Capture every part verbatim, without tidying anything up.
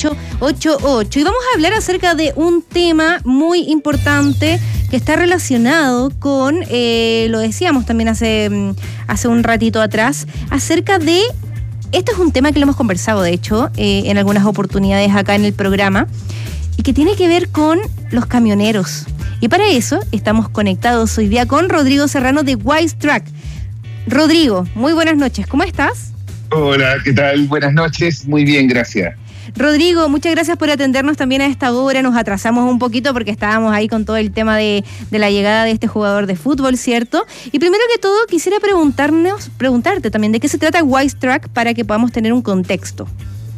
ocho ocho ocho. Y vamos a hablar acerca de un tema muy importante que está relacionado con, eh, lo decíamos también hace, hace un ratito atrás, acerca de, este es un tema que lo hemos conversado, de hecho, eh, en algunas oportunidades acá en el programa, y que tiene que ver con los camioneros. Y para eso estamos conectados hoy día con Rodrigo Serrano de Wisetack. Rodrigo, muy buenas noches, ¿cómo estás? Hola, ¿qué tal? Buenas noches, muy bien, gracias. Rodrigo, muchas gracias por atendernos también a esta hora. Nos atrasamos un poquito porque estábamos ahí con todo el tema de, de la llegada de este jugador de fútbol, ¿cierto? Y primero que todo quisiera preguntarnos, preguntarte también de qué se trata Wisetack para que podamos tener un contexto.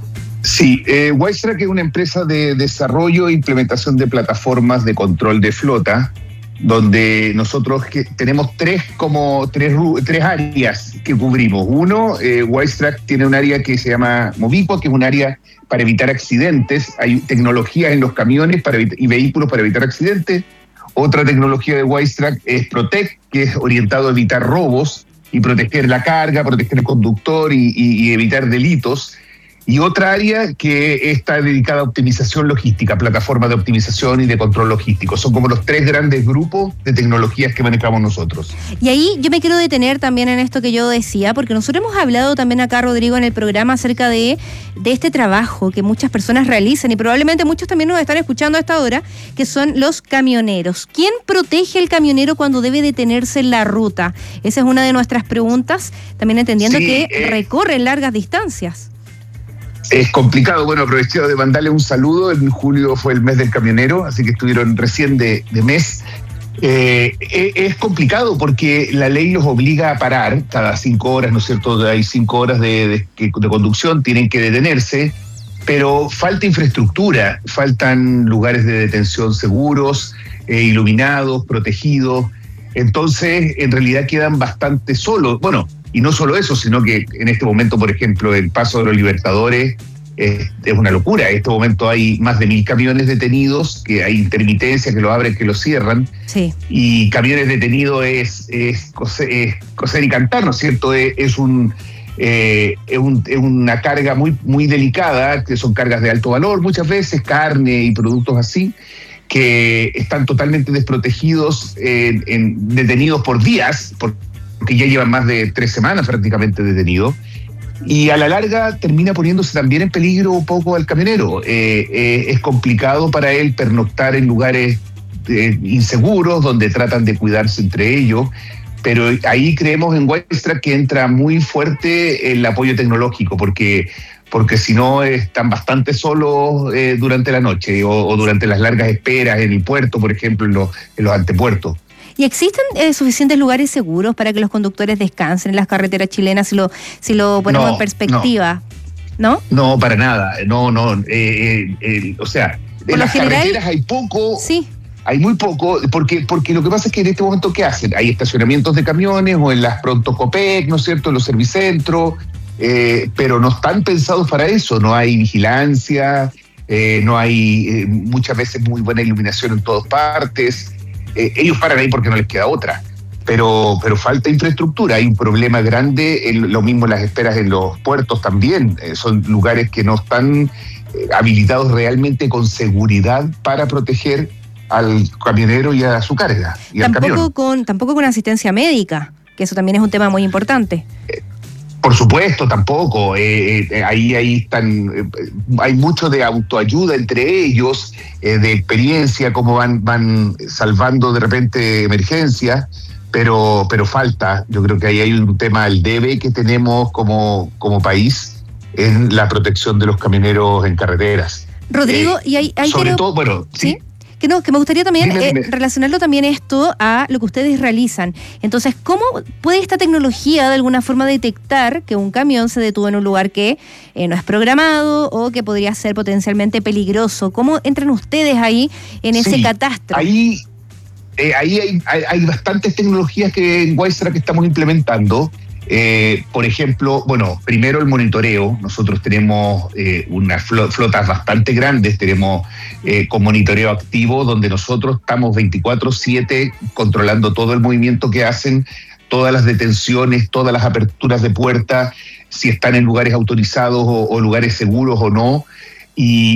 Sí, eh, Wisetack es una empresa de desarrollo e implementación de plataformas de control de flota, donde nosotros que tenemos tres como tres, tres áreas que cubrimos. Uno, eh, Wisetack tiene un área que se llama Movico, que es un área para evitar accidentes. Hay tecnologías en los camiones para evit- y vehículos para evitar accidentes. Otra tecnología de Wisetack es Protect, que es orientado a evitar robos y proteger la carga, proteger el conductor y, y, y evitar delitos. Y otra área que está dedicada a optimización logística, plataformas de optimización y de control logístico. Son como los tres grandes grupos de tecnologías que manejamos nosotros. Y ahí yo me quiero detener también en esto que yo decía, porque nosotros hemos hablado también acá, Rodrigo, en el programa acerca de, de este trabajo que muchas personas realizan y probablemente muchos también nos están escuchando a esta hora, que son los camioneros. ¿Quién protege al camionero cuando debe detenerse en la ruta? Esa es una de nuestras preguntas, también entendiendo sí, que eh... recorren largas distancias. Es complicado. Bueno, aproveché de mandarle un saludo. En julio fue el mes del camionero, así que estuvieron recién de, de mes. Eh, es complicado porque la ley los obliga a parar cada cinco horas, ¿no es cierto? Hay cinco horas de, de, de conducción, tienen que detenerse, pero falta infraestructura, faltan lugares de detención seguros, eh, iluminados, protegidos. Entonces, en realidad quedan bastante solos. Bueno, y no solo eso, sino que en este momento, por ejemplo, el paso de los Libertadores eh, es una locura. En este momento hay más de mil camiones detenidos, que hay intermitencia, que lo abren, que lo cierran. Sí. Y camiones detenidos es, es, coser, es coser y cantar, ¿no es cierto? Es, es, un, eh, es, un, es una carga muy, muy delicada, que son cargas de alto valor muchas veces, carne y productos así, que están totalmente desprotegidos, eh, en, detenidos por días, por que ya llevan más de tres semanas prácticamente detenidos, y a la larga termina poniéndose también en peligro un poco al camionero. Eh, eh, es complicado para él pernoctar en lugares eh, inseguros, donde tratan de cuidarse entre ellos, pero ahí creemos en Wisetack que entra muy fuerte el apoyo tecnológico, porque porque si no están bastante solos eh, durante la noche o, o durante las largas esperas en el puerto, por ejemplo, en los, en los antepuertos. ¿Y existen eh, suficientes lugares seguros para que los conductores descansen en las carreteras chilenas si lo, si lo ponemos no, en perspectiva? ¿No? ¿No? No, para nada. No, no. Eh, eh, eh, o sea, Por en las general, carreteras hay poco. Sí. Hay muy poco, porque, porque lo que pasa es que en este momento, ¿qué hacen? Hay estacionamientos de camiones o en las Pronto Copec, ¿no es cierto?, en los servicentros, eh, pero no están pensados para eso. No hay vigilancia, eh, no hay eh, muchas veces muy buena iluminación en todas partes. Eh, ellos paran ahí porque no les queda otra, pero, pero falta infraestructura. Hay un problema grande, en, lo mismo en las esperas en los puertos también, eh, son lugares que no están eh, habilitados realmente con seguridad para proteger al camionero y a su carga y tampoco al camión. Con, tampoco con asistencia médica, que eso también es un tema muy importante. Eh, Por supuesto, tampoco. Eh, eh, ahí, ahí están, eh, hay mucho de autoayuda entre ellos, eh, de experiencia, cómo van, van salvando de repente emergencias, pero, pero falta. Yo creo que ahí hay un tema, el debe que tenemos como, como país en la protección de los camioneros en carreteras. Rodrigo, eh, y hay, hay sobre quiero... todo, bueno, sí. ¿Sí? Que no, que me gustaría también dime, dime. Eh, relacionarlo también esto a lo que ustedes realizan. Entonces, ¿cómo puede esta tecnología de alguna forma detectar que un camión se detuvo en un lugar que eh, no es programado o que podría ser potencialmente peligroso? ¿Cómo entran ustedes ahí en ese sí, catastro? Ahí, eh, ahí hay, hay, hay bastantes tecnologías que en Wisetack que estamos implementando. Eh, por ejemplo, bueno, primero el monitoreo. Nosotros tenemos eh, unas flotas bastante grandes, tenemos eh, con monitoreo activo, donde nosotros estamos veinticuatro siete controlando todo el movimiento que hacen, todas las detenciones, todas las aperturas de puerta, si están en lugares autorizados o, o lugares seguros o no. Y